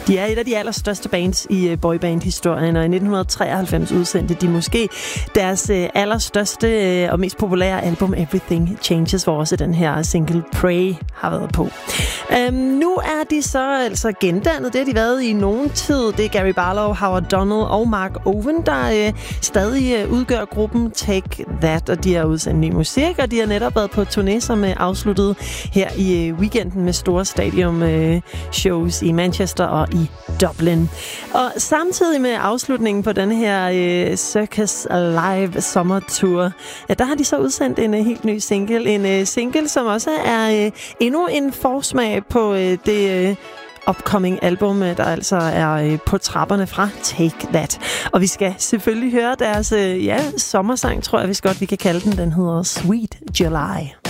De er et af de allerstørste bands i boyband-historien, og i 1993 udsendte de måske deres allerstørste og mest populære album Everything Changes, hvor også den her single Pray har været på. Nu er de så altså gendannet. Det har de været i nogen tid. Det er Gary Barlow, Howard Donald og Mark Owen, der stadig udgør gruppen Take That, og de har udsendt ny musik, og de har netop været på turné, som afsluttet her i weekenden med store stadium shows i Manchester og i Dublin. Og samtidig med afslutningen på den her Circus Live Summer Tour, der har de så udsendt en helt ny single. En single, som også er endnu en forsmag på det upcoming album, der altså er på trapperne fra Take That. Og vi skal selvfølgelig høre deres sommersang, tror jeg, hvis godt vi kan kalde den. Den hedder Sweet July.